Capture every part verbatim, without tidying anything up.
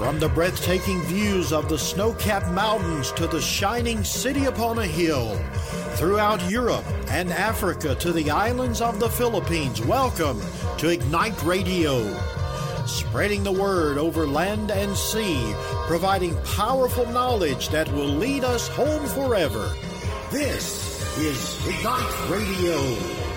From the breathtaking views of the snow-capped mountains to the shining city upon a hill, throughout Europe and Africa to the islands of the Philippines, welcome to Ignite Radio. Spreading the word over land and sea, providing powerful knowledge that will lead us home forever. This is Ignite Radio.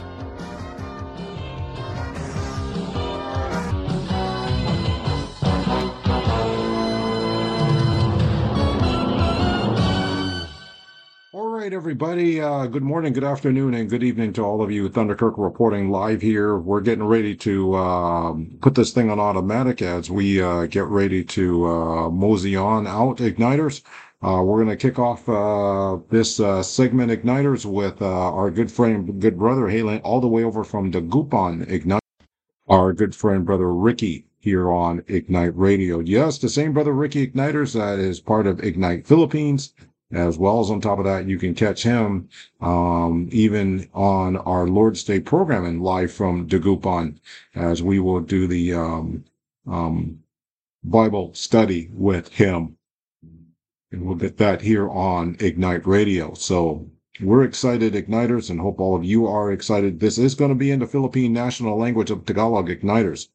All right, everybody. Uh, good morning, good afternoon, and good evening to all of you. Thunderkirk reporting live here. We're getting ready to um, put this thing on automatic as we uh, get ready to uh, mosey on out, Igniters. Uh, we're going to kick off uh, this uh, segment, Igniters, with uh, our good friend, good brother, hailing all the way over from Dagupan, Ignite, our good friend, brother Ricky, here on Ignite Radio. Yes, the same brother Ricky Igniters that is part of Ignite Philippines. As well as on top of that, you can catch him um, even on our Lord's Day programming live from Dagupan, as we will do the um, um, Bible study with him. And we'll get that here on Ignite Radio. So we're excited, Igniters, and hope all of you are excited. This is going to be in the Philippine national language of Tagalog, Igniters.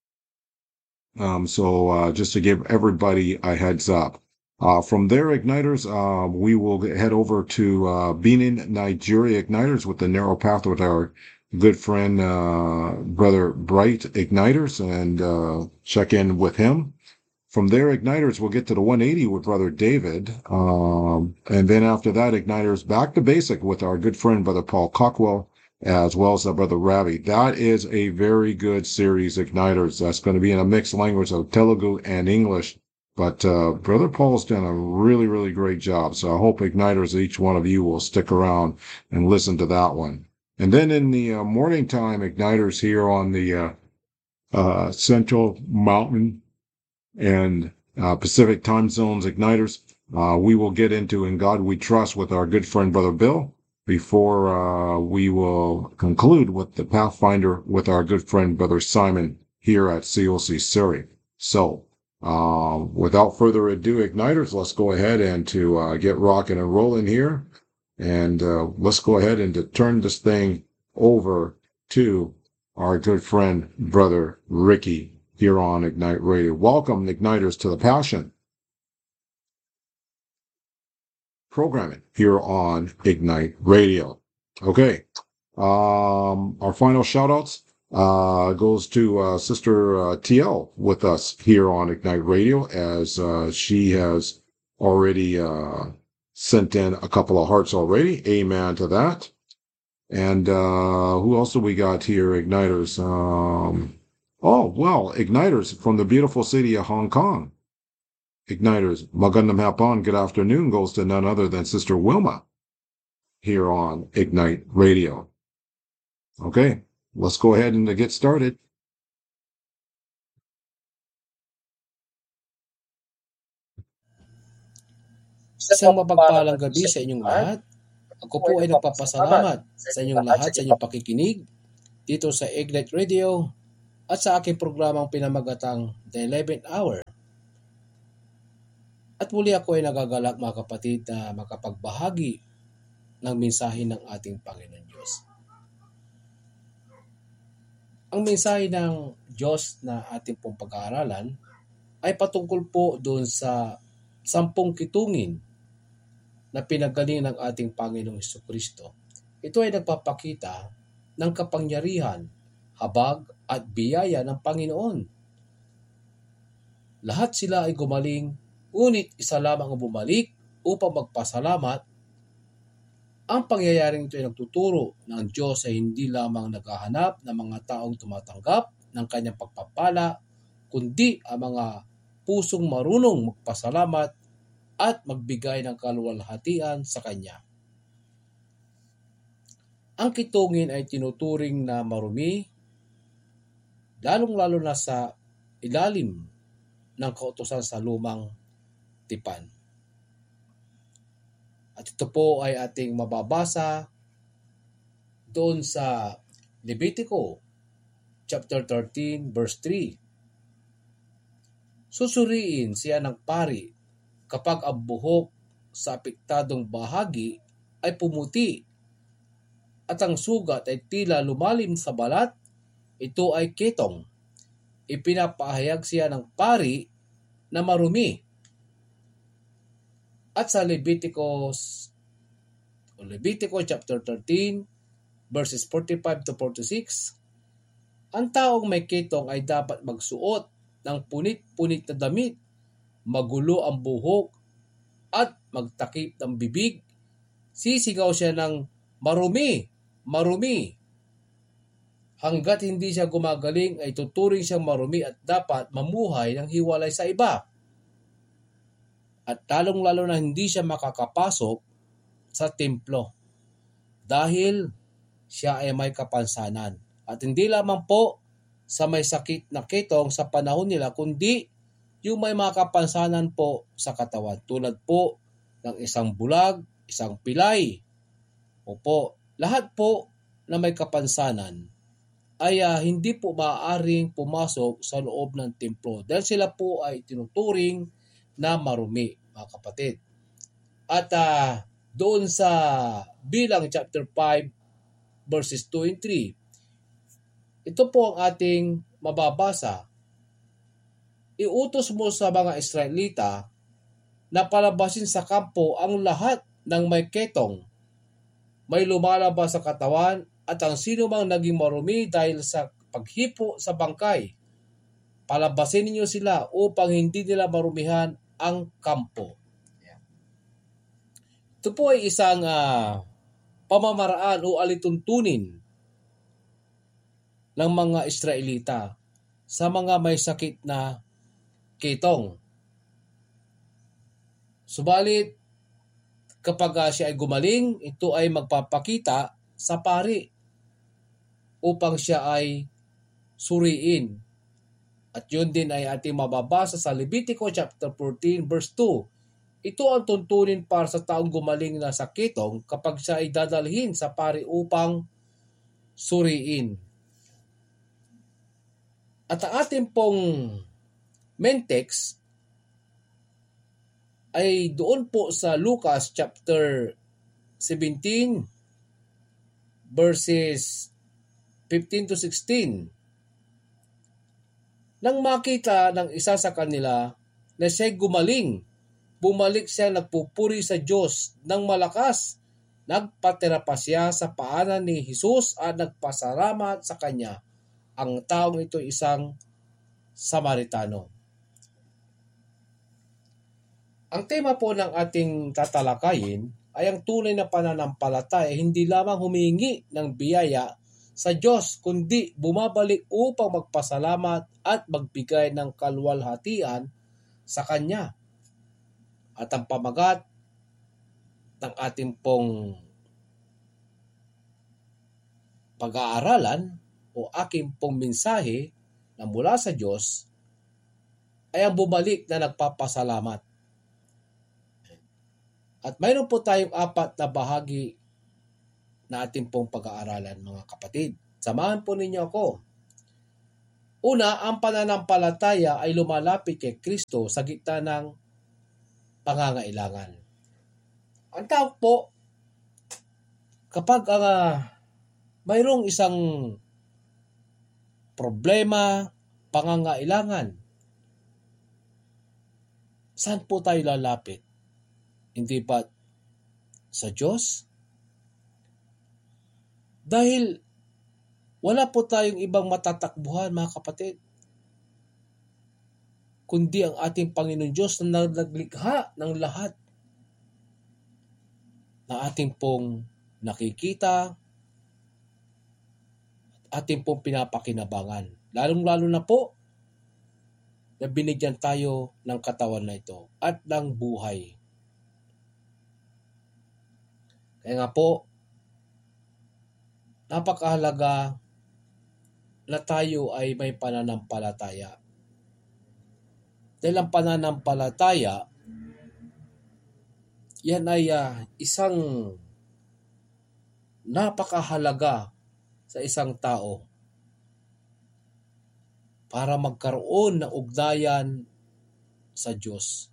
Um, so uh, just to give everybody a heads up. Uh, from there, Igniters, uh, we will head over to uh, Benin, Nigeria, Igniters, with the narrow path with our good friend, uh, brother Bright Igniters, and uh, check in with him. From there, Igniters, we'll get to the one eighty with brother David. Um, and then after that, Igniters, back to basic with our good friend, brother Paul Cockwell, as well as our brother Ravi. That is a very good series, Igniters. That's going to be in a mixed language of Telugu and English. But uh, Brother Paul's done a really, really great job. So I hope, Igniters, each one of you will stick around and listen to that one. And then in the uh, morning time, Igniters here on the uh, uh, Central Mountain and uh, Pacific time zones, Igniters, uh, we will get into In God We Trust with our good friend, Brother Bill, before uh, we will conclude with the Pathfinder with our good friend, Brother Simon, here at C O C Surrey. So, Uh, without further ado, Igniters, let's go ahead and to uh, get rocking and rolling here. And uh, let's go ahead and to turn this thing over to our good friend, brother Ricky, here on Ignite Radio. Welcome, Igniters, to the Passion programming here on Ignite Radio. Okay. Um, our final shout-outs. Uh, goes to uh, Sister uh, T L with us here on Ignite Radio, as uh, she has already uh, sent in a couple of hearts already. Amen to that. And uh, who else do we got here, Igniters? Um, oh, well, Igniters from the beautiful city of Hong Kong. Igniters, magandang hapon, good afternoon, goes to none other than Sister Wilma here on Ignite Radio. Okay. Let's go ahead and get started. Isang mapagpalang gabi sa inyong lahat. Ako po ay nagpapasalamat sa inyong lahat sa inyong pakikinig dito sa Ignite Radio at sa aking programang pinamagatang The eleventh Hour. At muli ako ay nagagalak, mga kapatid, na makapagbahagi ng mensahe ng ating Panginoon Diyos. Ang mensahe ng Diyos na ating pong pag-aaralan ay patungkol po doon sa sampung kitungin na pinagaling ng ating Panginoong Hesukristo. Ito ay nagpapakita ng kapangyarihan, habag at biyaya ng Panginoon. Lahat sila ay gumaling, ngunit isa lamang ang bumalik upang magpasalamat. Ang pangyayaring ito ay nagtuturo na ang Diyos ay hindi lamang naghahanap ng mga taong tumatanggap ng kanyang pagpapala, kundi ang mga pusong marunong magpasalamat at magbigay ng kaluwalhatian sa Kanya. Ang kitungin ay tinuturing na marumi, lalong-lalo na sa ilalim ng kautusan sa lumang tipan. At ito po ay ating mababasa doon sa Levitico chapter thirteen verse three. Susuriin siya ng pari kapag ang buhok sa apektadong bahagi ay pumuti at ang sugat ay tila lumalim sa balat, ito ay ketong. Ipinapahayag siya ng pari na marumi. At sa Leviticus, Leviticus chapter thirteen, verses forty-five to forty-six, ang taong may ketong ay dapat magsuot ng punit-punit na damit, magulo ang buhok, at magtakip ng bibig. Sisigaw siya ng marumi, marumi. Hanggat hindi siya gumagaling ay tuturing siyang marumi at dapat mamuhay ng hiwalay sa iba. At lalong-lalo na hindi siya makakapasok sa templo dahil siya ay may kapansanan. At hindi lamang po sa may sakit na ketong sa panahon nila, kundi yung may mga kapansanan po sa katawan. Tulad po ng isang bulag, isang pilay. Opo, lahat po na may kapansanan ay uh, hindi po maaaring pumasok sa loob ng templo dahil sila po ay tinuturing na marumi, mga kapatid. At uh, doon sa Bilang chapter five verses two and three, ito po ang ating mababasa. Iutos mo sa mga Israelita na palabasin sa kampo ang lahat ng may ketong, may lumalabas sa katawan, at ang sino mang naging marumi dahil sa paghipo sa bangkay. Palabasin ninyo sila upang hindi nila marumihan ang kampo. Ito po ay isang uh, pamamaraan o alituntunin ng mga Israelita sa mga may sakit na ketong. Subalit, kapag uh, siya ay gumaling, ito ay magpapakita sa pari upang siya ay suriin. At yun din ay ating mababasa sa Leviticus chapter fourteen verse two. Ito ang tuntunin para sa taong gumaling na sa ketong kapag siya ay dadalhin sa pari upang suriin. At ang ating pong main text ay doon po sa Lucas chapter seventeen verses fifteen to sixteen. Nang makita ng isa sa kanila na siya'y gumaling, bumalik siya nagpupuri sa Diyos ng malakas. Nagpatira pa siya sa paanan ni Jesus at nagpasalamat sa kanya. Ang taong ito isang Samaritano. Ang tema po ng ating tatalakayin ay ang tunay na pananampalataya hindi lamang humingi ng biyaya sa Diyos, kundi bumabalik upang magpasalamat at magbigay ng kaluwalhatian sa Kanya. At ang pamagat ng ating pong pag-aaralan o aking pong mensahe na mula sa Diyos ay ang bumalik na nagpapasalamat. At mayroon po tayong apat na bahagi na ating pong pag-aaralan, mga kapatid. Samahan po ninyo ako. Una, ang pananampalataya ay lumalapit kay Kristo sa gitna ng pangangailangan. Ang tao po, kapag uh, mayroong isang problema, pangangailangan, saan po tayo lalapit? Hindi ba sa Diyos? Dahil wala po tayong ibang matatakbuhan, mga kapatid, kundi ang ating Panginoon Diyos na naglikha ng lahat na ating pong nakikita at ating pong pinapakinabangan. Lalong-lalo na po na binigyan tayo ng katawan na ito at ng buhay. Kaya nga po, napakahalaga na tayo ay may pananampalataya. Dahil ang pananampalataya, yan ay uh, isang napakahalaga sa isang tao para magkaroon ng ugnayan sa Diyos.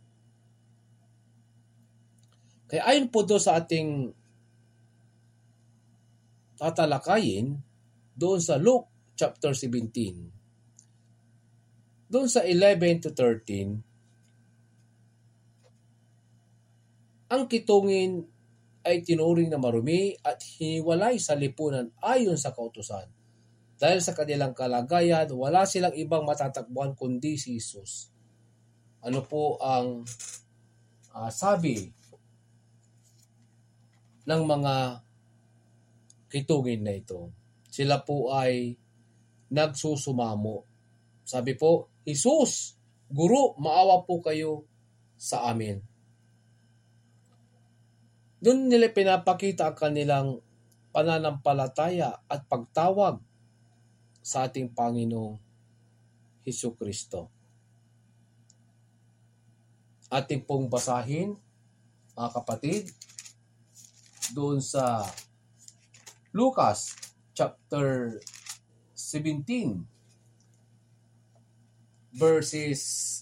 Kaya ayon po doon sa ating tatalakayin, doon sa Luke chapter seventeen, doon sa eleven to thirteen, ang kitungin ay tinuring na marumi at hiniwalay sa lipunan ayon sa kautusan. Dahil sa kanilang kalagayan, wala silang ibang matatakbuhan kundi si Jesus. Ano po ang uh, sabi ng mga kitungin na ito? Sila po ay nagsusumamo. Sabi po, Jesus, Guru, maawa po kayo sa amin. Doon nila pinapakita ang kanilang pananampalataya at pagtawag sa ating Panginoong Hesukristo. Ating pong basahin, mga kapatid, doon sa Lucas chapter seventeen, verses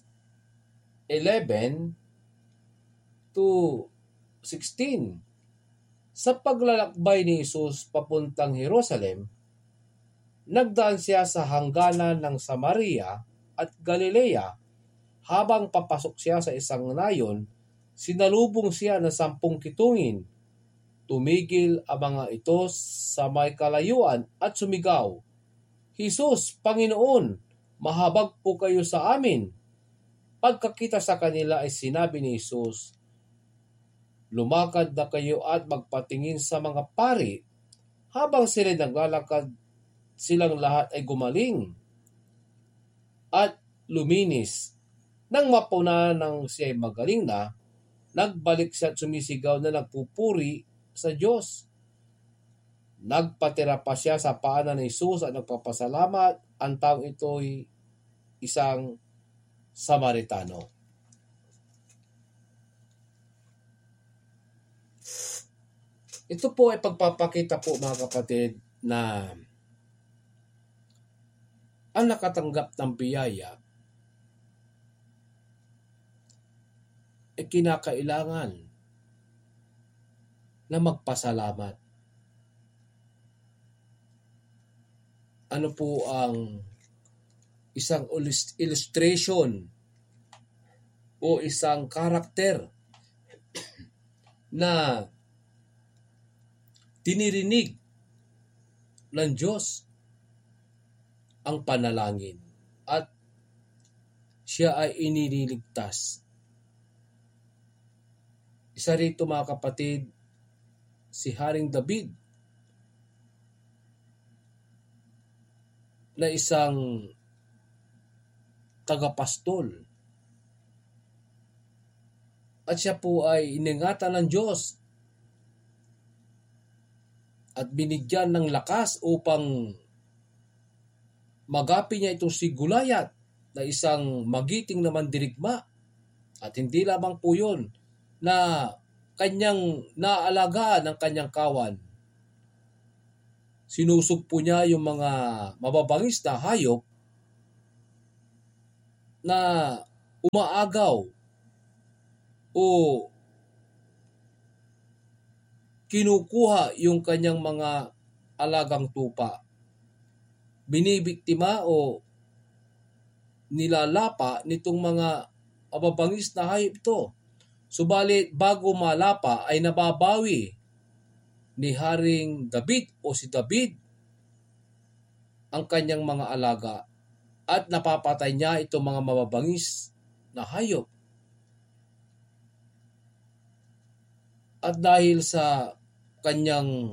eleven to sixteen. Sa paglalakbay ni Jesus papuntang Jerusalem, nagdaan siya sa hangganan ng Samaria at Galilea. Habang papasok siya sa isang nayon, sinalubong siya ng sampung kitungin. Tumigil ang mga ito sa may kalayuan at sumigaw, Jesus, Panginoon, mahabag po kayo sa amin. Pagkakita sa kanila ay sinabi ni Jesus, lumakad na kayo at magpatingin sa mga pari. Habang sila naglalakad, silang lahat ay gumaling at luminis. Nang mapuna ng siya'y magaling na, nagbalik siya at sumisigaw na nagpupuri sa Diyos. Nagpatira pa siya sa paanan ni Jesus at nagpapasalamat. Ang taong ito'y isang Samaritano. Ito po ay pagpapakita po, mga kapatid, na ang nakatanggap ng biyaya ay kinakailangan na magpasalamat. Ano po ang isang illustration o isang karakter na tinirinig ng Diyos ang panalangin at siya ay iniligtas. Isa rito, mga kapatid, si Haring David na isang tagapastol. At siya po ay iningatan ng Diyos at binigyan ng lakas upang magapi niya itong si Gulayat na isang magiting na mandirigma. At hindi lamang po yun, na kanyang naalagaan ng kanyang kawan. Sinusog po niya yung mga mababangis na hayop na umaagaw o kinukuha yung kanyang mga alagang tupa. Binibiktima o nilalapa nitong mga mababangis na hayop ito. Subalit bago malapa ay nababawi ni Haring David o si David ang kanyang mga alaga at napapatay niya itong mga mababangis na hayop. At dahil sa kanyang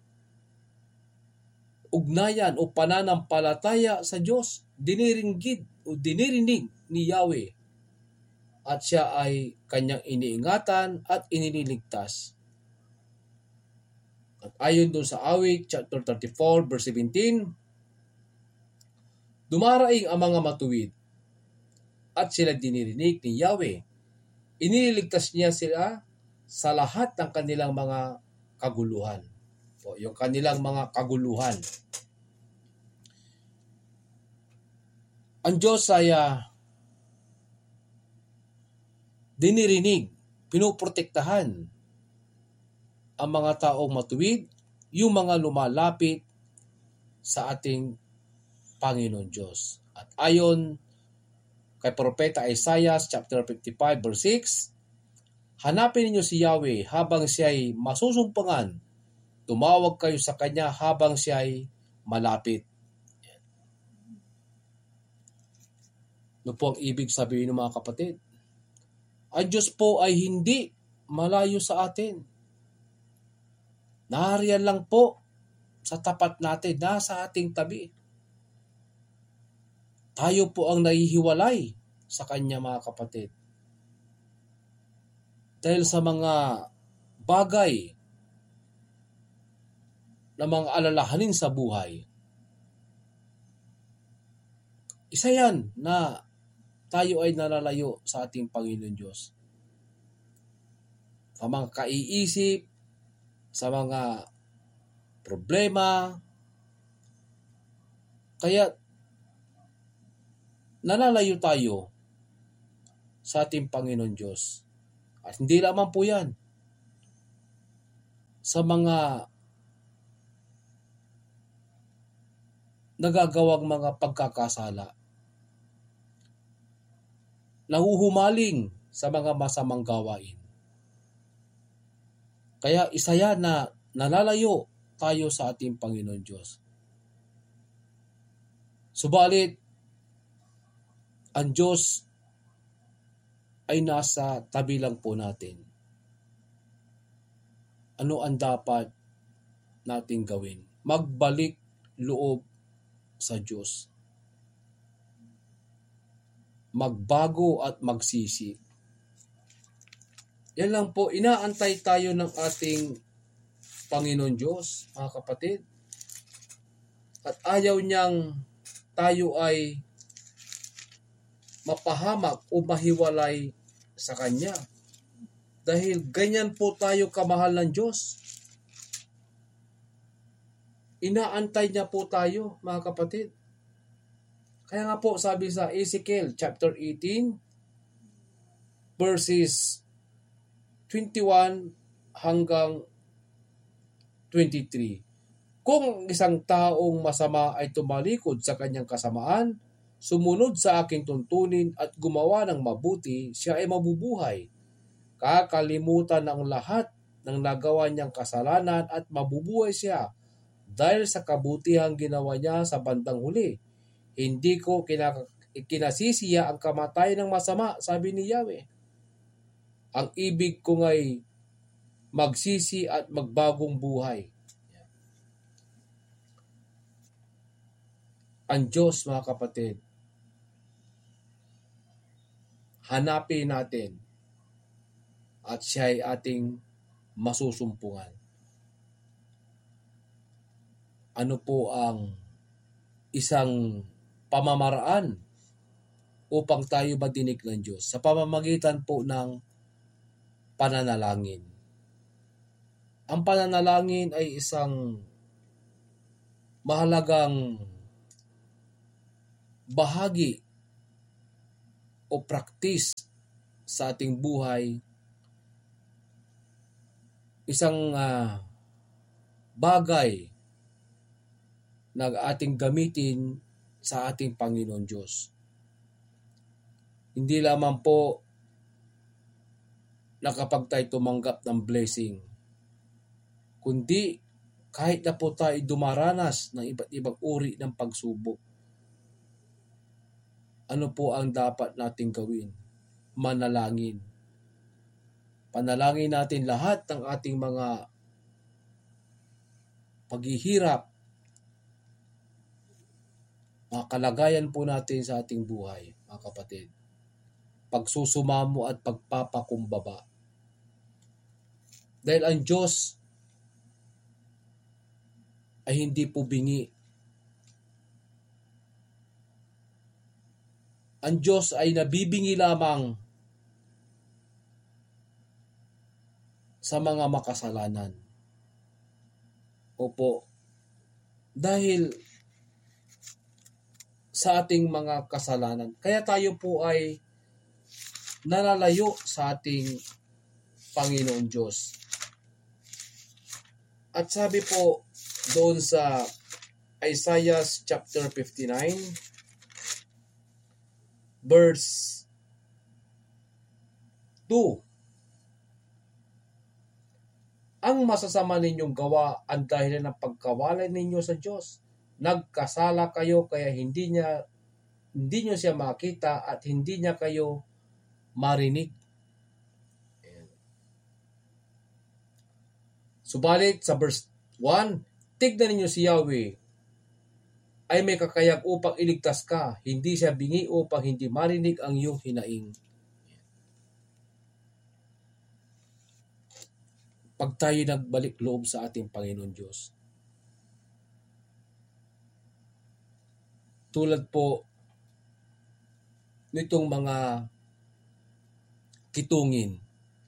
ugnayan o pananampalataya sa Diyos, diniringgit o dinirinig ni Yahweh at siya ay kanyang iniingatan at inililigtas. At ayon doon sa awit, chapter thirty-four, verse seventeen, dumaraing ang mga matuwid at sila dinirinig ni Yahweh. Iniligtas niya sila sa lahat ng kanilang mga kaguluhan. O, yung kanilang mga kaguluhan. Ang Diyos ay uh, dinirinig, pinuprotektahan ang mga taong matuwid, yung mga lumalapit sa ating Panginoon Diyos. At ayon kay Propeta Isaiah chapter fifty-five verse six, hanapin ninyo si Yahweh habang siya'y masusumpungan. Tumawag kayo sa Kanya habang siya'y malapit. Ano po ang ibig sabihin ng mga kapatid? Ang Diyos po ay hindi malayo sa atin. Nariyan lang po sa tapat natin, nasa ating tabi. Tayo po ang nahihiwalay sa Kanya, mga kapatid. Dahil sa mga bagay na mga alalahanin sa buhay. Isa yan na tayo ay nalalayo sa ating Panginoon Diyos. Sa mga kaiisip, sa mga problema, kaya nalalayo tayo sa ating Panginoon Diyos. At hindi lamang po yan. Sa mga nagagawang mga pagkakasala, nahuhumaling sa mga masamang gawain. Kaya isa yan na nalalayo tayo sa ating Panginoon Diyos. Subalit, ang Diyos ay nasa tabi lang po natin. Ano ang dapat nating gawin? Magbalik loob sa Diyos. Magbago at magsisi. Yan lang po, inaantay tayo ng ating Panginoon Diyos, mga kapatid. At ayaw niyang tayo ay mapahamak o mahiwalay sa Kanya. Dahil ganyan po tayo kamahal ng Diyos. Inaantay niya po tayo, mga kapatid. Kaya nga po sabi sa Ezekiel chapter eighteen verses twenty-one hanggang twenty-three. Kung isang taong masama ay tumalikod sa kanyang kasamaan, sumunod sa aking tuntunin at gumawa ng mabuti, siya ay mabubuhay. Kakalimutan ng lahat ng nagawa niyang kasalanan at mabubuhay siya dahil sa kabutihang ginawa niya sa bandang huli. Hindi ko kinak- kinasisiya ang kamatayan ng masama, sabi ni Yahweh. Ang ibig ko nga'y magsisi at magbagong buhay. Ang Diyos, mga kapatid, hanapin natin at siya ay ating masusumpungan. Ano po ang isang pamamaraan upang tayo madinig ng Diyos? Sa pamamagitan po ng pananalangin. Ang pananalangin ay isang mahalagang bahagi o praktis sa ating buhay. Isang uh, bagay na ating gamitin sa ating Panginoon Diyos. Hindi lamang po na kapag tayo tumanggap ng blessing, kundi kahit na po tayo dumaranas ng iba't ibang uri ng pagsubok, ano po ang dapat nating gawin? Manalangin. Panalangin natin lahat ng ating mga paghihirap, mga kalagayan po natin sa ating buhay, mga kapatid. Pagsusumamo at pagpapakumbaba. Dahil ang Diyos ay hindi po bingi. Ang Diyos ay nabibingi lamang sa mga makasalanan. Opo, dahil sa ating mga kasalanan. Kaya tayo po ay nalalayo sa ating Panginoon Diyos. At sabi po doon sa Isaiah chapter fifty-nine, verse two, ang masasama ninyong gawa ang dahilan ng pagkawalay ninyo sa Diyos. Nagkasala kayo kaya hindi niya hindi niyo siya makita at hindi niya kayo marinig. Ayan. Subalit sa verse one, tignan ninyo si Yahweh ay may kakayag upang iligtas ka, hindi siya bingi upang hindi marinig ang iyong hinaing. Pag tayo nagbalik loob sa ating Panginoon Diyos, tulad po nitong mga kitungin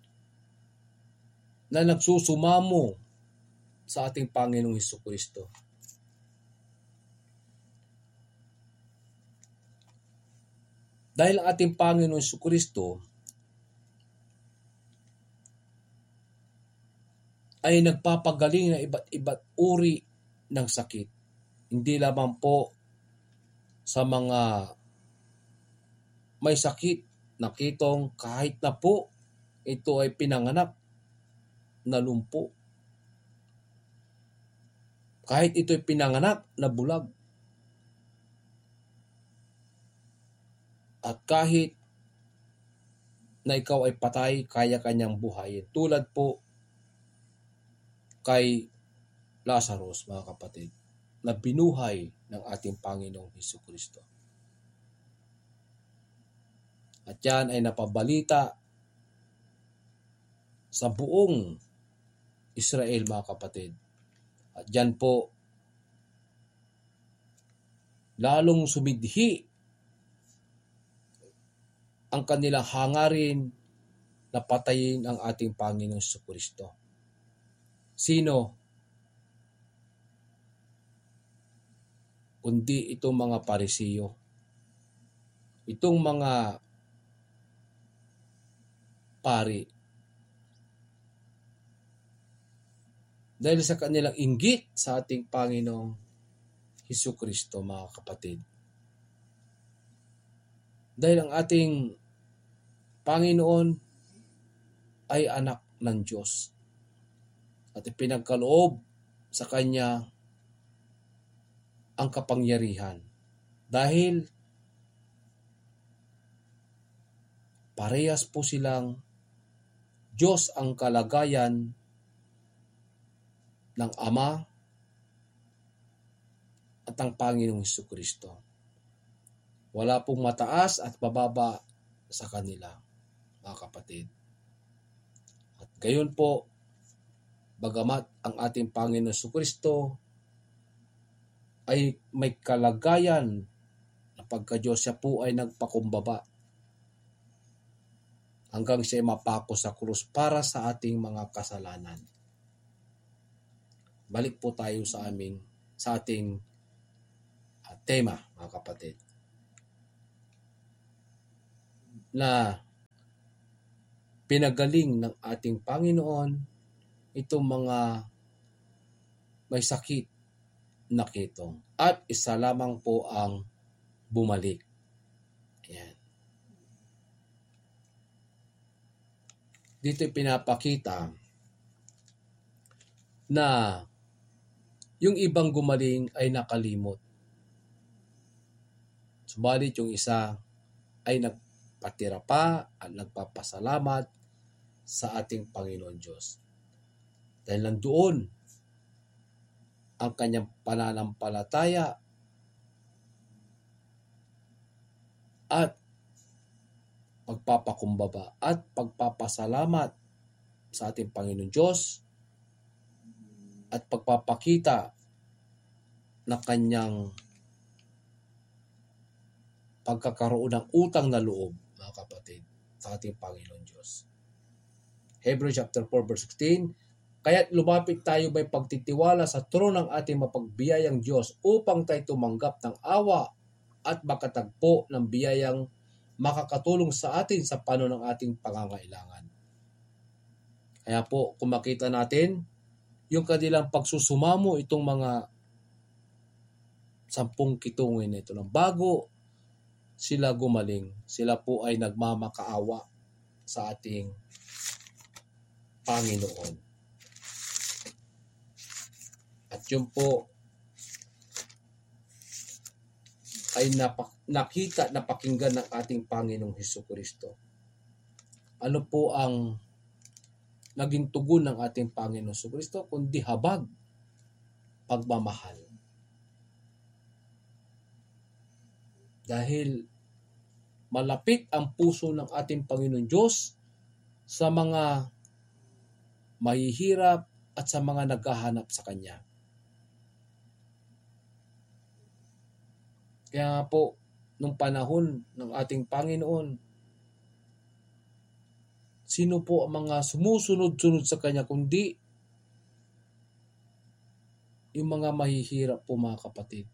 na nagsusumamo sa ating Panginoong Hesukristo. Dahil ang ating Panginoong Hesukristo ay nagpapagaling ng iba't iba't uri ng sakit. Hindi lamang po sa mga may sakit na kitong kahit na po ito ay pinanganak na lumpo. Kahit ito ay pinanganak na bulag. At kahit na ikaw ay patay, kaya kanyang buhayin. Tulad po kay Lazarus, mga kapatid, na binuhay ng ating Panginoong Hesukristo. At yan ay napabalita sa buong Israel, mga kapatid. At yan po, lalong sumidhi ang kanilang hangarin na patayin ang ating Panginoong Hesukristo. Sino? Kundi itong mga Parisiyo. Itong mga pari. Dahil sa kanilang inggit sa ating Panginoong Hesukristo, mga kapatid. Dahil ang ating Panginoon ay anak ng Diyos. At ipinagkaloob sa Kanya ang kapangyarihan. Dahil parehas po silang Diyos ang kalagayan ng Ama at ang Panginoong Hesukristo. Wala pong mataas at bababa sa kanila, mga kapatid. At gayon po, bagamat ang ating Panginoon Hesukristo ay may kalagayan na pagka-Diyos, siya po ay nagpakumbaba hanggang siya ay mapako sa krus para sa ating mga kasalanan. Balik po tayo sa aming sa ating uh, tema, mga kapatid. Na pinagaling ng ating Panginoon itong mga may sakit na kitong. At isa lamang po ang bumalik. Ayan. Dito pinapakita na yung ibang gumaling ay nakalimot. Subalit yung isa ay nagpatira pa at nagpapasalamat sa ating Panginoon Diyos. Dahil nandoon ang kanyang pananampalataya at pagpapakumbaba at pagpapasalamat sa ating Panginoon Diyos at pagpapakita na kanyang pagkakaroon ng utang na loob, mga kapatid, sa ating Panginoon Diyos. Hebrews chapter four verse sixteen, kaya't lumapit tayo may pagtitiwala sa trono ng ating mapagbiyayang Diyos upang tayo tumanggap ng awa at makatagpo ng biyayang makakatulong sa atin sa panahon ng ating pangangailangan. Kaya po, kung makita natin, yung kanilang pagsusumamo itong mga sampung kitungin na ito, ng bago sila gumaling, sila po ay nagmamakaawa sa ating Panginoon. At yun po ay napak- nakita, napakinggan ng ating Panginoong Hesukristo. Ano po ang naging tugon ng ating Panginoong Hesukristo kundi habag, pagmamahal. Dahil malapit ang puso ng ating Panginoon Diyos sa mga mahihirap at sa mga naghahanap sa Kanya. Kaya po, nung panahon ng ating Panginoon, sino po ang mga sumusunod-sunod sa Kanya kundi yung mga mahihirap po, mga kapatid.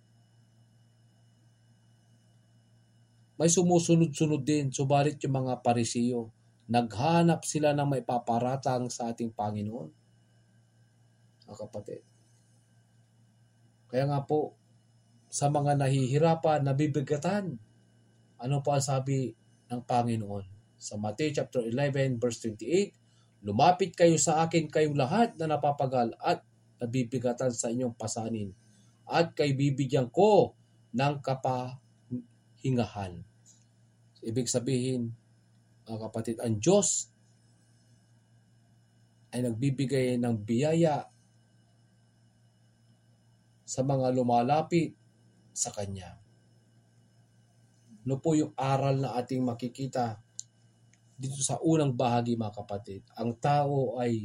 May sumusunod-sunod din, subalit yung mga Parisiyo, naghanap sila ng may paparatang sa ating Panginoon. Mga kapatid. Kaya nga po, sa mga nahihirapan, nabibigatan, ano po ang sabi ng Panginoon? Sa Matthew chapter eleven, verse twenty-eight, lumapit kayo sa akin kayong lahat na napapagal at nabibigatan sa inyong pasanin, at kay bibigyan ko ng kapahingahan. Ibig sabihin, mga kapatid, ang Diyos ay nagbibigay ng biyaya sa mga lumalapit sa Kanya. Ano po yung aral na ating makikita dito sa unang bahagi, mga kapatid? Ang tao ay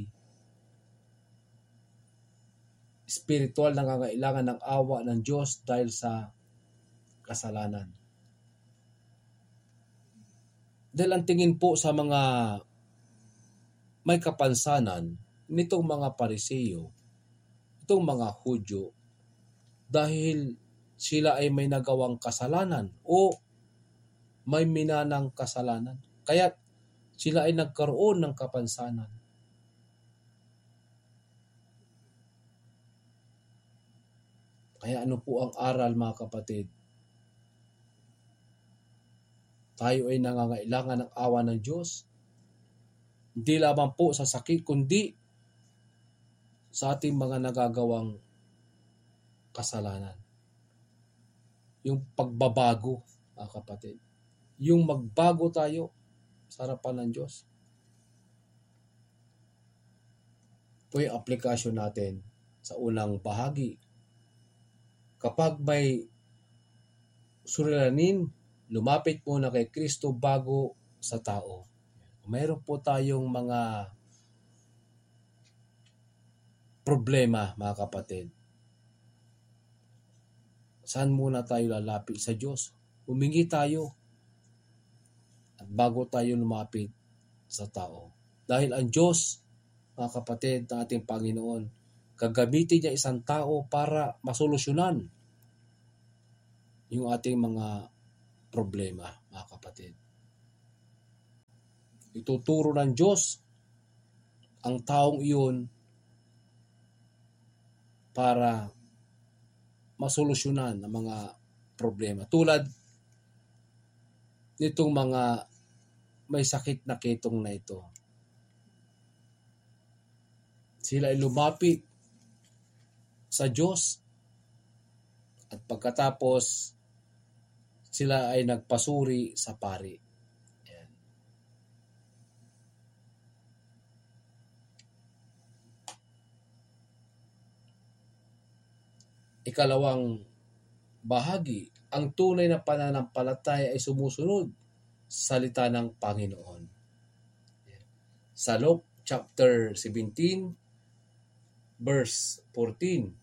spiritual na nangangailangan ng awa ng Diyos dahil sa kasalanan. Dahil ang tingin po sa mga may kapansanan nitong mga Pariseo, itong mga Hudyo, dahil sila ay may nagawang kasalanan o may minanang kasalanan, kaya sila ay nagkaroon ng kapansanan. Kaya ano po ang aral, mga kapatid? Tayo ay nangangailangan ng awa ng Diyos. Hindi lamang po sa sakit, kundi sa ating mga nagagawang kasalanan. Yung pagbabago, mga kapatid. Yung magbago tayo sa harapan ng Diyos. Ito yung aplikasyon natin sa unang bahagi. Kapag may suliranin, lumapit muna kay Kristo bago sa tao. Mayroon po tayong mga problema, mga kapatid. Saan muna tayo lalapit? Sa Diyos. Humingi tayo at bago tayo lumapit sa tao. Dahil ang Diyos, mga kapatid, ng ating Panginoon, gagamitin niya isang tao para masolusyonan yung ating mga problema, mga kapatid. Ituturo ng Diyos ang taong iyon para masolusyonan ang mga problema. Tulad nitong mga may sakit na ketong na ito. Sila ay lumapit sa Diyos at pagkatapos sila ay nagpasuri sa pari. Ayan. Ikalawang bahagi, ang tunay na pananampalataya ay sumusunod sa salita ng Panginoon. Ayan. Sa Luke chapter seventeen, verse fourteen,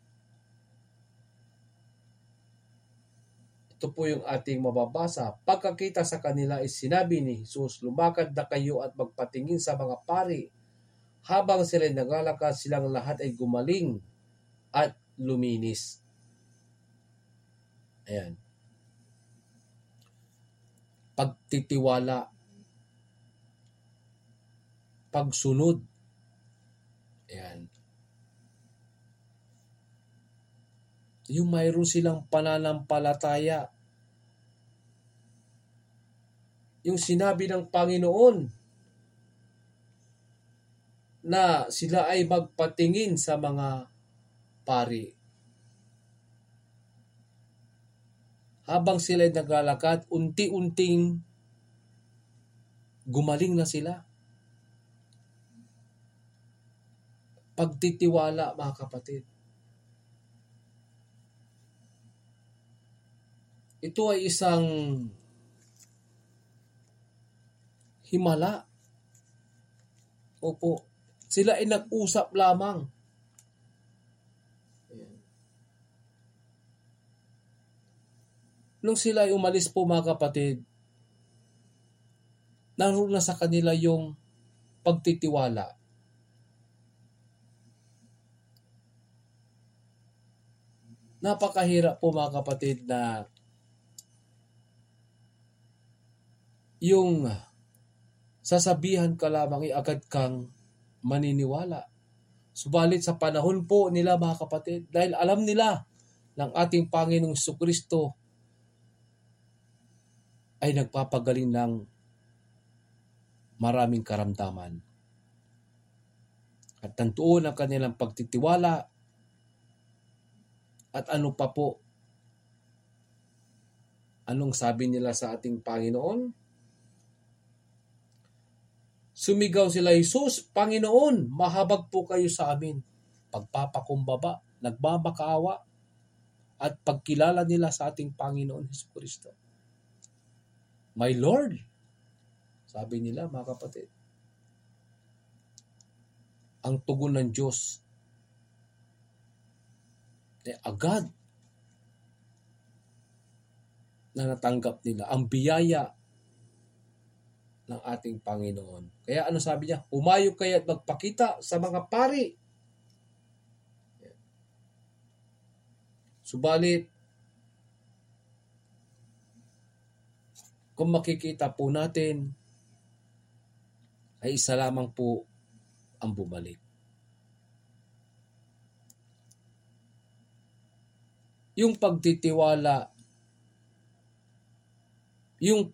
ito po yung ating mababasa. Pagkakita sa kanila ay sinabi ni Jesus, lumakad na kayo at magpatingin sa mga pari. Habang sila naglalakad, silang lahat ay gumaling at luminis. Ayan. pagtitiwala, pagsunod. Ayan. Yung mayroon silang pananampalataya. Yung sinabi ng Panginoon na sila ay magpatingin sa mga pari. Habang sila ay naglalakad, unti-unting gumaling na sila. Pagtitiwala, mga kapatid. Ito ay isang himala. Opo. Sila ay nag-usap lamang. Ayan. Nung sila ay umalis po, mga kapatid, naroon na sa kanila yung pagtitiwala. Napakahirap po, mga kapatid, na yung sasabihan ka lamang ay agad kang maniniwala. Subalit sa panahon po nila, mga kapatid, dahil alam nila ng ating Panginoong Jesucristo ay nagpapagaling ng maraming karamdaman. At nandoon ang kanilang pagtitiwala. At ano pa po? Anong sabi nila sa ating Panginoon? Sumigaw sila, Jesus, Panginoon, mahabag po kayo sa amin. Pagpapakumbaba, nagmamakaawa, at pagkilala nila sa ating Panginoon Jesucristo. My Lord, sabi nila, mga kapatid. Ang tugon ng Diyos ay agad na natanggap nila ang biyaya ng ating Panginoon. Kaya ano sabi niya? Umayo kayo at magpakita sa mga pari. Subalit, kung makikita po natin, ay isa lamang po ang bumalik. Yung pagtitiwala, yung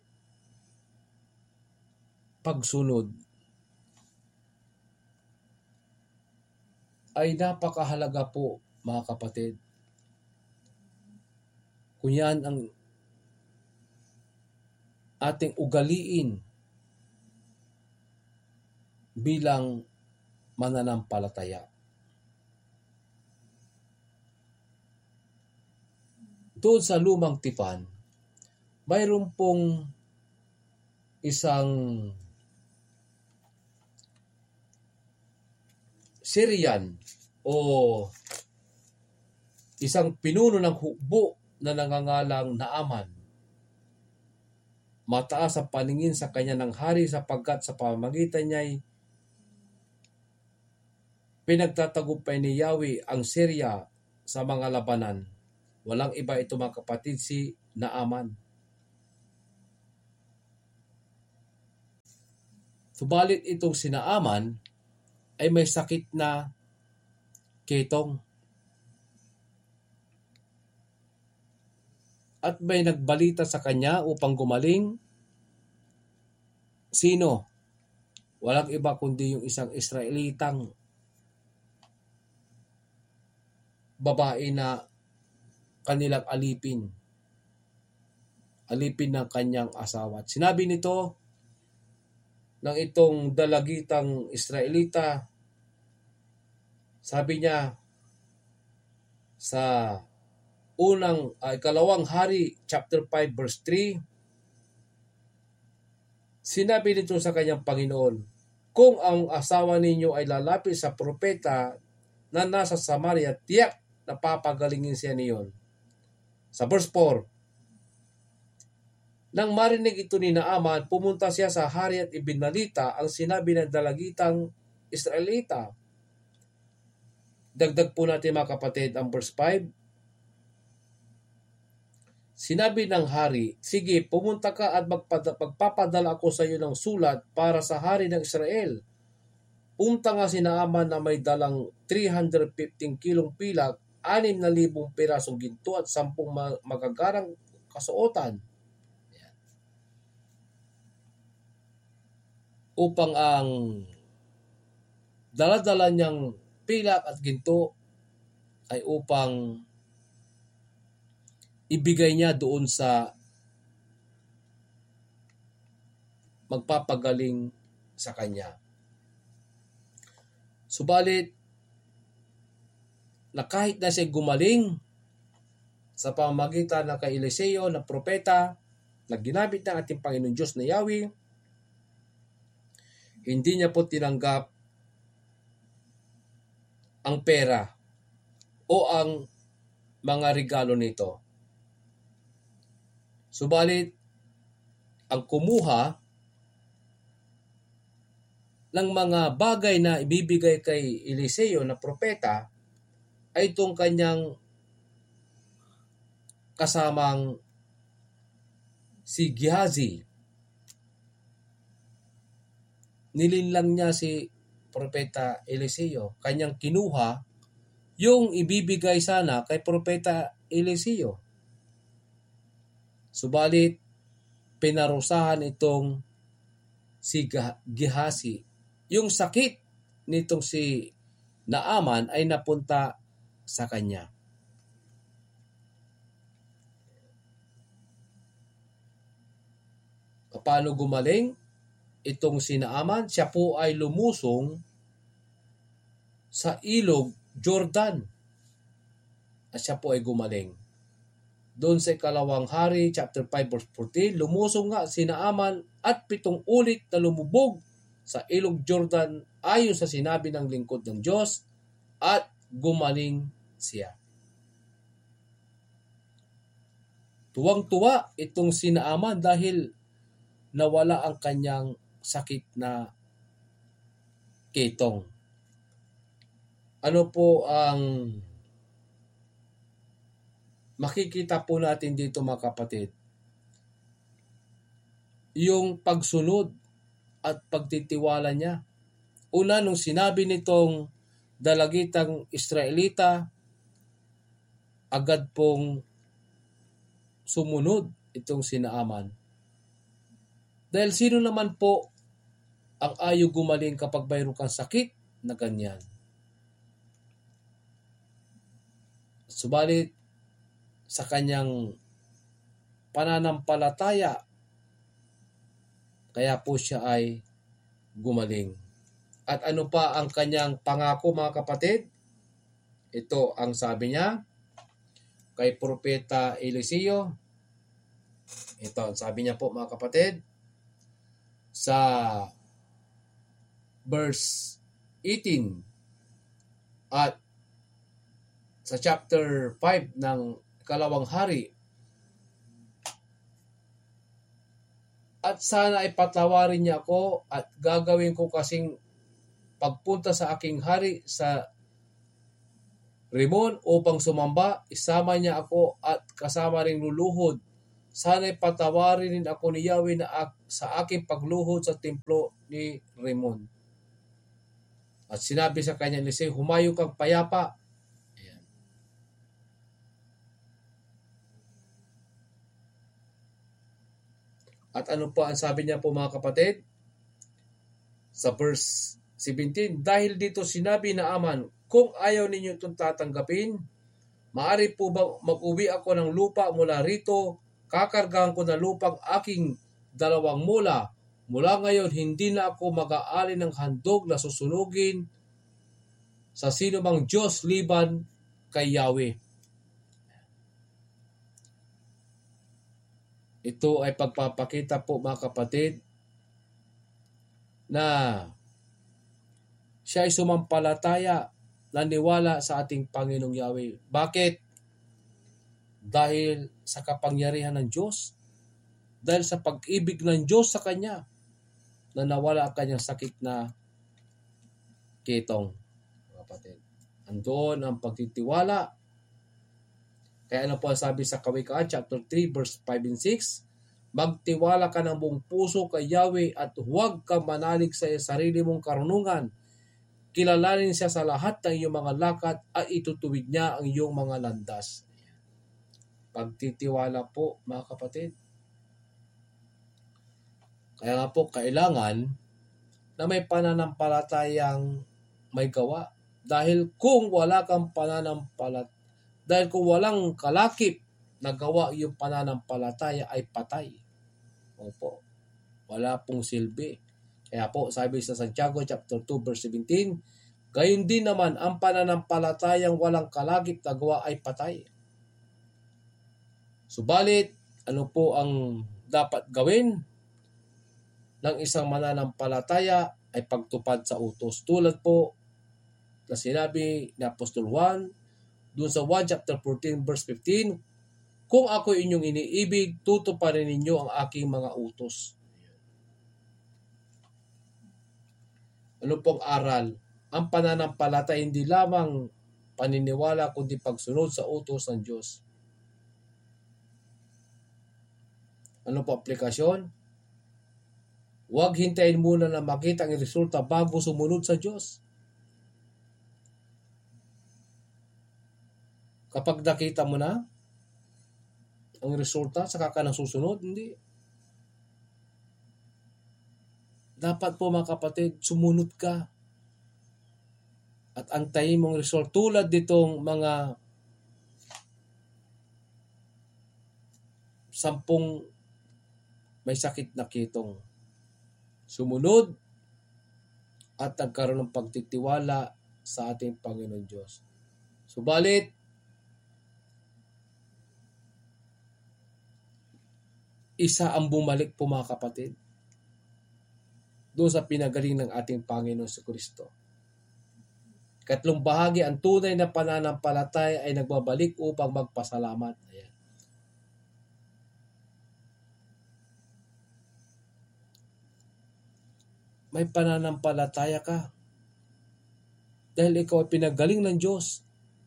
pagsunod, ay napakahalaga po, mga kapatid. Kung yan ang ating ugaliin bilang mananampalataya. Doon sa lumang tipan, mayroon pong isang Syrian o isang pinuno ng hukbo na nangangalang Naaman. Mataas ang paningin sa kanya ng hari sapagkat sa pamamagitan niya'y pinagtatagumpay ni Yahweh ang Syria sa mga labanan. Walang iba ito, mga kapatid, si Naaman. Subalit itong si Naaman ay may sakit na ketong. At may nagbalita sa kanya upang gumaling. Sino? Walang iba kundi yung isang Israelitang babae na kanilang alipin. Alipin ng kanyang asawa. At sinabi nito ng itong dalagitang Israelita, sabi niya sa unang, uh, ikalawang hari, chapter five, verse three, sinabi nito sa kanyang Panginoon, kung ang asawa ninyo ay lalapit sa propeta na nasa Samaria, tiyak na papagalingin siya niyon. Sa verse four, nang marinig ito ni Naaman, pumunta siya sa hari at ibinalita ang sinabi ng dalagitang Israelita. Dagdag po natin, mga kapatid, ang verse five. Sinabi ng hari, sige, pumunta ka at magpada- magpapadala ako sa iyo ng sulat para sa hari ng Israel. Pumunta nga si Naaman na may dalang three hundred fifteen kilong pilak, anim na libong pirasong ginto at sampung magagarang kasuotan. Ayan. Upang ang daladala niyang pilak at ginto ay upang ibigay niya doon sa magpapagaling sa kanya. Subalit, na kahit na siya gumaling sa pamamagitan ng kay Eliseo na propeta na ginamit ng ating Panginoon Diyos na Yahweh, hindi niya po tinanggap ang pera o ang mga regalo nito. Subalit, ang kumuha ng mga bagay na ibibigay kay Eliseo na propeta ay itong kanyang kasamang si Gehazi. Nilinlang niya si propeta Eliseo. Kanyang kinuha yung ibibigay sana kay propeta Eliseo. Subalit, pinarusahan itong si Gehazi. Yung sakit nitong si Naaman ay napunta sa kanya. Paano gumaling itong si Naaman? Siya po ay lumusong sa ilog Jordan at siya po ay gumaling. Doon sa ikalawang hari, chapter five, verse fourteen, lumusong nga si Naaman at pitong ulit na lumubog sa ilog Jordan ayon sa sinabi ng lingkod ng Diyos at gumaling siya. Tuwang-tuwa itong si Naaman dahil nawala ang kanyang sakit na ketong. Ano po ang makikita po natin dito mga kapatid? Yung pagsunod at pagtitiwala niya. Una, nung sinabi nitong dalagitang Israelita, agad pong sumunod itong si Naaman. Dahil sino naman po ang ayaw gumaling kapag mayroon kang sakit na ganyan? Subalit, sa kanyang pananampalataya, kaya po siya ay gumaling. At ano pa ang kanyang pangako mga kapatid? Ito ang sabi niya kay propeta Eliseo. Ito ang sabi niya po mga kapatid sa verse eighteen at sa chapter five ng ikalawang hari. At sana ay patawarin niya ako at gagawin ko kasing pagpunta sa aking hari sa Rimon upang sumamba, isama niya ako at kasama ring luluhod. Sana ay patawarin din ako ni Yahweh na ak- sa aking pagluhod sa templo ni Rimon. At sinabi sa kanya ni Eliseo, humayo kang payapa. Ayan. At ano po ang sabi niya po mga kapatid? Sa verse seventeen, dahil dito sinabi na Naaman, kung ayaw ninyo itong tatanggapin, maaari po ba mag-uwi ako ng lupa mula rito, kakargahan ko na lupang aking dalawang mula. Mula ngayon, hindi na ako mag-aali ng handog na susunugin sa sino mang Diyos liban kay Yahweh. Ito ay pagpapakita po mga kapatid na siya ay sumampalataya, naniwala sa ating Panginoong Yahweh. Bakit? Dahil sa kapangyarihan ng Diyos, dahil sa pag-ibig ng Diyos sa kanya, na nawala ang kanyang sakit na ketong. Mga kapatid, andoon ang pagtitiwala. Kaya ano po ang sabi sa Kawikaan chapter three verse five and six? Magtiwala ka ng buong puso kay Yahweh at huwag ka manalig sa sarili mong karunungan. Kilalanin siya sa lahat ng iyong mga lakad at itutuwid niya ang iyong mga landas. Pagtitiwala po, mga kapatid. Kaya nga po, kailangan na may pananampalatayang may gawa. Dahil kung wala kang pananampalataya, dahil kung walang kalakip na gawa yung pananampalataya ay patay. Opo. Wala pong silbi. Kaya po, sabi sa Santiago chapter two verse seventeen, gayon din naman ang pananampalatayang walang kalakip na gawa ay patay. Subalit, ano po ang dapat gawin ng isang mananampalataya ay pagtupad sa utos. Tulad po na sinabi ni Apostol Juan doon sa Juan chapter fourteen verse fifteen, kung ako inyong iniibig, tutuparin ninyo ang aking mga utos. Ano pong aral? Ang pananampalataya hindi lamang paniniwala kundi pagsunod sa utos ng Diyos. Ano po aplikasyon? Huwag hintayin muna na makita ang resulta bago sumunod sa Diyos. Kapag nakita mo na ang resulta, saka ka nang susunod, hindi. Dapat po mga kapatid, sumunod ka. At antayin mong result. Tulad ditong mga sampung may sakit na kitong sumunod at nagkaroon ng pagtitiwala sa ating Panginoon Diyos. Subalit, isa ang bumalik po mga kapatid doon sa pinagaling ng ating Panginoon sa Kristo. Katlong bahagi, ang tunay na pananampalataya ay nagbabalik upang magpasalamat. Ayan. May pananampalataya ka dahil ikaw ay pinagaling ng Diyos.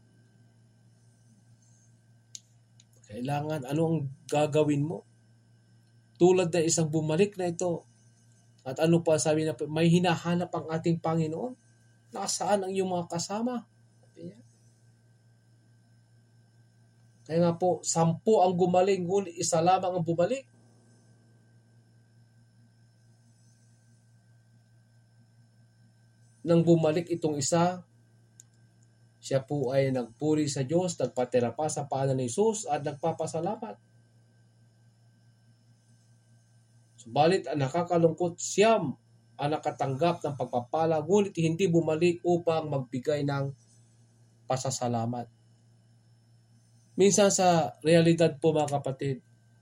Kailangan, ano ang gagawin mo? Tulad na isang bumalik na ito. At ano pa sabi na, may hinahanap ang ating Panginoon. Nasaan ang iyong mga kasama? Kaya nga po, sampu ang gumaling, ngunit isa lamang ang bumalik. Nang bumalik itong isa, siya po ay nagpuri sa Diyos, nagpatira pa sa paanan ni Jesus at nagpapasalamat. Subalit ang nakakalungkot, siyam ang nakatanggap ng pagpapala, ngunit hindi bumalik upang magbigay ng pasasalamat. Minsan sa realidad po mga kapatid,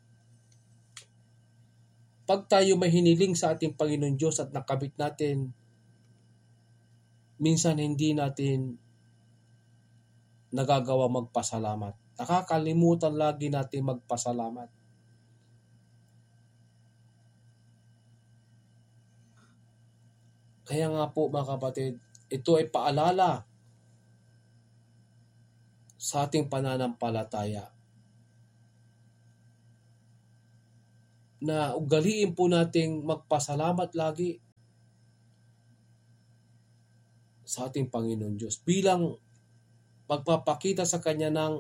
pag tayo may hiniling sa ating Panginoon Diyos at nakabit natin, minsan hindi natin nagagawa magpasalamat. Nakakalimutan lagi natin magpasalamat. Kaya nga po mga kapatid, ito ay paalala sa ating pananampalataya na ugaliin po nating magpasalamat lagi sa ating Panginoon Diyos bilang pagpapakita sa Kanya ng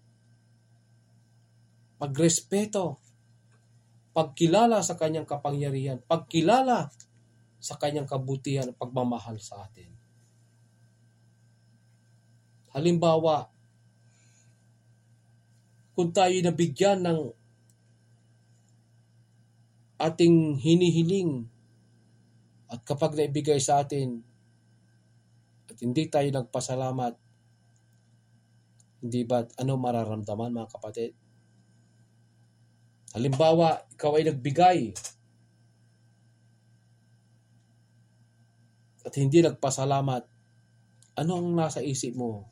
pagrespeto, pagkilala sa Kanyang kapangyarihan, pagkilala sa Kanyang kabutihan at pagmamahal sa atin. Halimbawa, kung tayo nabigyan ng ating hinihiling at kapag naibigay sa atin at hindi tayo nagpasalamat, hindi ba't ano mararamdaman mga kapatid? Halimbawa, ikaw ay nagbigay at hindi nagpasalamat, ano ang nasa isip mo?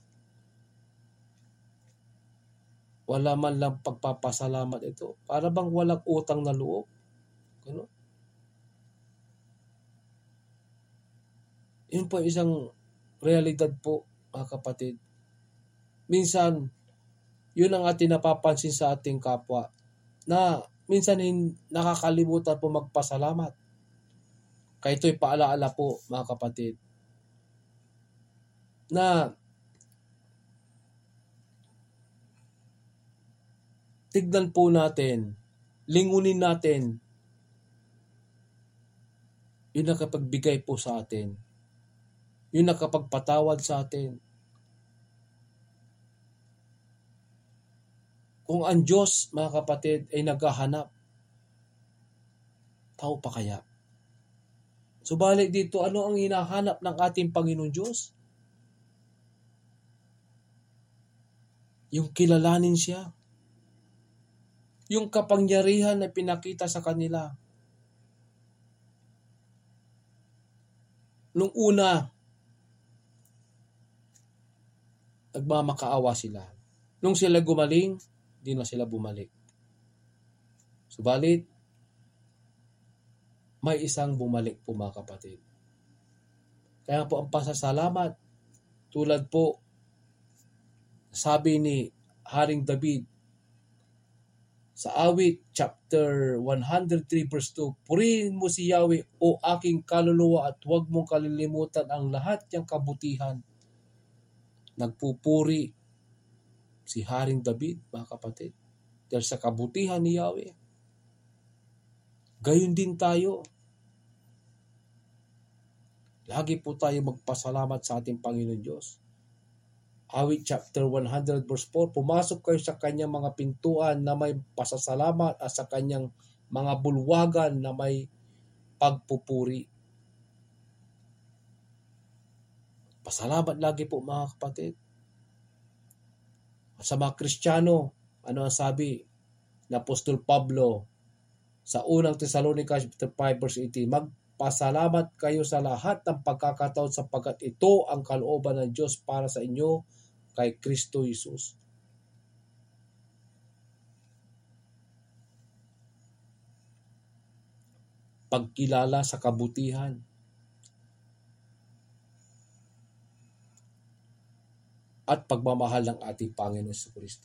Wala man lang pagpapasalamat ito. Para bang walang utang na loob? Ano? Yun po isang realidad po, mga kapatid. Minsan, Yun ang ating napapansin sa ating kapwa na minsan hin- nakakalimutan po magpasalamat. Kaya ito'y paalaala po mga kapatid na tignan po natin, lingunin natin yung nakapagbigay po sa atin, yung nakapagpatawad sa atin. Kung ang Diyos, mga kapatid, ay naghahanap, tao pa kaya? Subalit dito, ano ang hinahanap ng ating Panginoon Diyos? Yung kilalanin siya. Yung kapangyarihan na pinakita sa kanila. Nung una, nagmamakaawa sila. Nung sila gumaling, di na sila bumalik. Subalit, may isang bumalik po mga kapatid. Kaya po ang pasasalamat, tulad po, sabi ni Haring David, sa awit chapter one hundred three verse two, purihin mo si Yahweh o aking kaluluwa at huwag mong kalilimutan ang lahat niyang kabutihan. Nagpupuri si Haring David, mga kapatid, dahil sa kabutihan ni Yahweh. Gayon din tayo. Lagi po tayo magpasalamat sa ating Panginoon Diyos. Awit chapter one hundred verse four, pumasok kayo sa kanyang mga pintuan na may pasasalamat at sa kanyang mga bulwagan na may pagpupuri. Pasalamat lagi po mga kapatid. At sa mga Kristiyano, ano ang sabi ni Apostol Pablo sa unang Thessalonica chapter five verse eighteen, magpasalamat kayo sa lahat ng pagkakataon sapagkat ito ang kalooban ng Diyos para sa inyo kay Kristo Jesus. Pagkilala sa kabutihan. At pagmamahal ng ating Panginoon Jesucristo.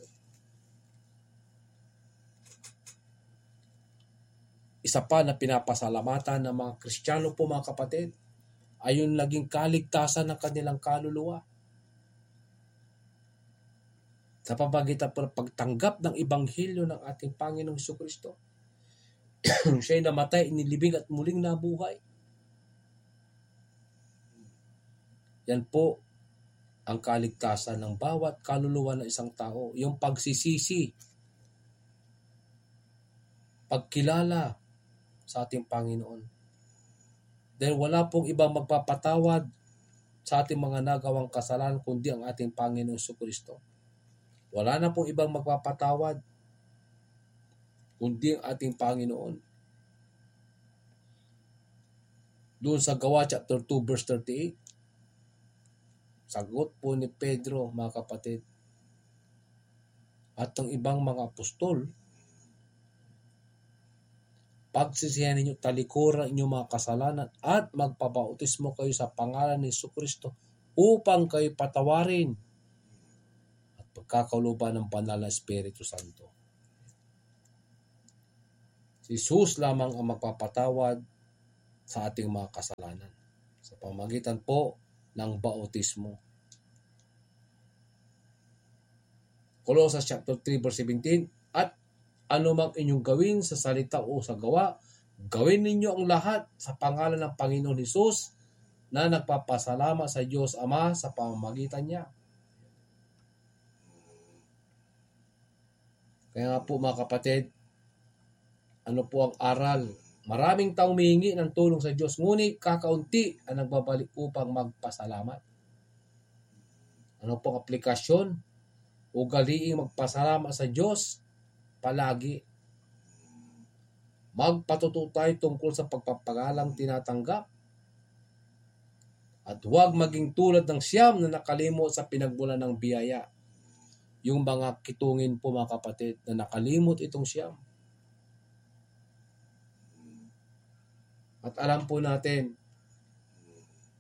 Isa pa na pinapasalamatan ng mga Kristiyano po mga kapatid ay yung naging kaligtasan ng kanilang kaluluwa. Sa pamagitan po ng pagtanggap ng Ebanghelyo ng ating Panginoong Jesucristo. Siya'y namatay, inilibing at muling nabuhay. Yan po ang kaligtasan ng bawat kaluluwa ng isang tao. Yung pagsisisi, pagkilala sa ating Panginoon. Dahil wala pong ibang magpapatawad sa ating mga nagawang kasalanan kundi ang ating Panginoon Jesucristo. Wala na pong ibang magpapatawad kundi ang ating Panginoon. Doon sa Gawa chapter two verse thirty-eight, sagot po ni Pedro, mga kapatid, at ng ibang mga apostol, pagsisihan ninyo, talikuran inyong mga kasalanan at magpabautismo kayo sa pangalan ni Jesucristo upang kayo patawarin at pagkakaluban ng banal na Espiritu Santo. Si Jesus lamang ang magpapatawad sa ating mga kasalanan sa pamamagitan po ng bautismo. Colossus chapter three verse seventeen, at anumang inyong gawin sa salita o sa gawa, gawin ninyo ang lahat sa pangalan ng Panginoon Hesus na nagpapasalamat sa Diyos Ama sa pamamagitan niya. Kaya nga po mga kapatid, ano po ang aral? Maraming taong humihingi ng tulong sa Diyos, ngunit kakaunti ang nagbabalik upang magpasalamat. Ano pong aplikasyon? Ugaliing magpasalamat sa Diyos palagi. Magpatuto tayo tungkol sa pagpapagalang tinatanggap. At huwag maging tulad ng siyam na nakalimot sa pinagmulan ng biyaya. Yung mga kitungin po mga kapatid na nakalimot itong siyam. At alam po natin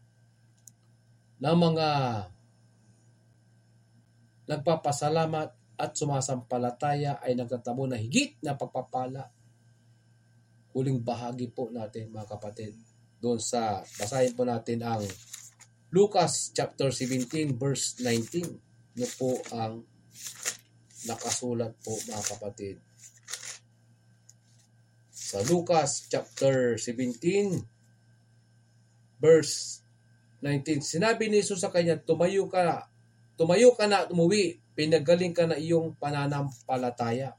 na mga nagpapasalamat at sumasampalataya ay nagtatamo na higit na pagpapala. Huling bahagi po natin mga kapatid. Doon sa, basahin po natin ang Lucas chapter seventeen verse nineteen. Ito po ang nakasulat po mga kapatid. Sa Lucas chapter seventeen verse nineteen, sinabi ni Jesus sa kanya, tumayo ka na, tumayo ka na at umuwi, pinagaling ka na iyong pananampalataya.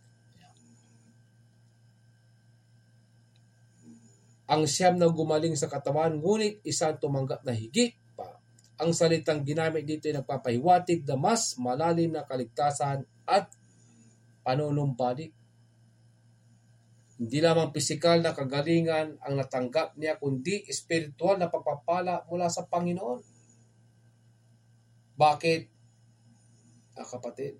Ang siyam na gumaling sa katawan, ngunit isang tumanggap na higit pa. Ang salitang ginamit dito ay nagpapahiwatig na mas malalim na kaligtasan at panunumbalik. Hindi lamang pisikal na kagalingan ang natanggap niya, kundi espiritual na pagpapala mula sa Panginoon. Bakit, ah, kapatid?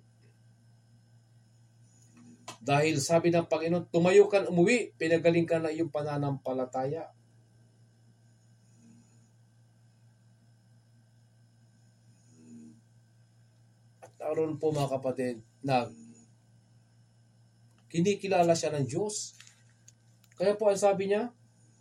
Dahil sabi ng Panginoon, tumayo ka umuwi, pinagaling ka na iyong pananampalataya. At naroon po mga kapatid, na kinikilala siya ng Diyos. Kaya po ang sabi niya,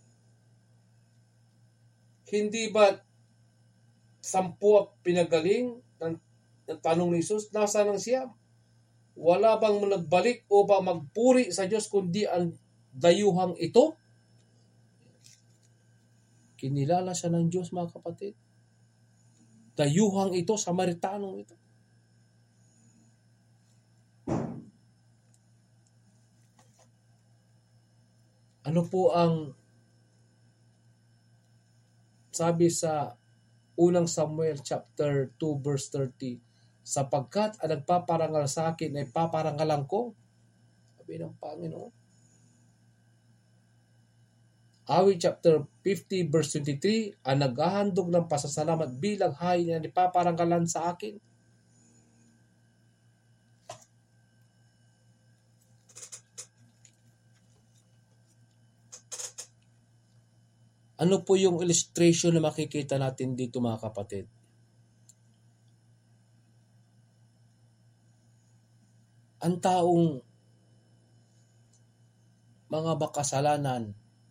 hindi ba sampu pinagaling ng, ng tanong ni Jesus, nasa nang siya? Wala bang nagbalik o ba magpuri sa Diyos kundi ang dayuhang ito? Kinilala siya ng Diyos mga kapatid. Dayuhang ito, Samaritanong ito. Ano po ang sabi sa unang Samuel chapter two verse thirty? Sapagkat ang nagpaparangal sa akin ay paparangalan ko. Sabi ng Panginoon. Awit chapter fifty verse twenty-three, ang naghahandog ng pasasalamat bilang hay na ipaparangalan sa akin. Ano po yung illustration na makikita natin dito mga kapatid? Ang taong mga makasalanan,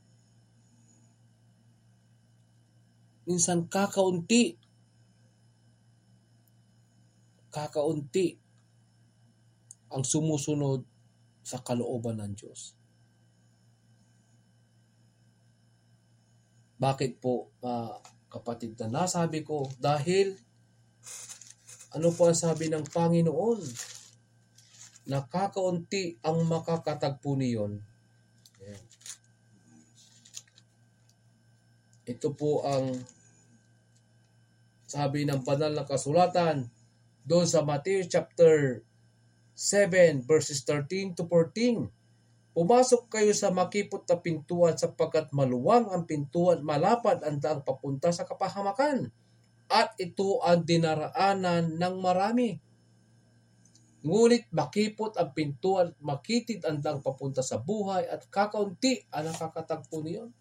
minsan kakaunti, kakaunti ang sumusunod sa kalooban ng Diyos. Bakit po, uh, kapatid na nasabi ko? Dahil, ano po ang sabi ng Panginoon? Nakakaunti ang makakatagpo niyon. Ayan. Ito po ang sabi ng banal na kasulatan doon sa Matthew chapter seven verses thirteen to fourteen. Pumasok kayo sa makipot na pintuan sapagkat maluwang ang pintuan, malapad ang daang papunta sa kapahamakan. At ito ang dinaraanan ng marami. Ngunit makipot ang pintuan, makitid ang daang papunta sa buhay at kakaunti ang nakakatagpo niyon.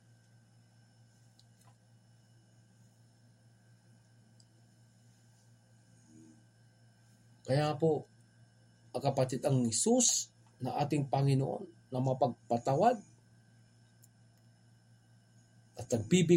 Kaya po, ang kapatid, ang Jesus na ating Panginoon na mapagpatawad at nagbibigay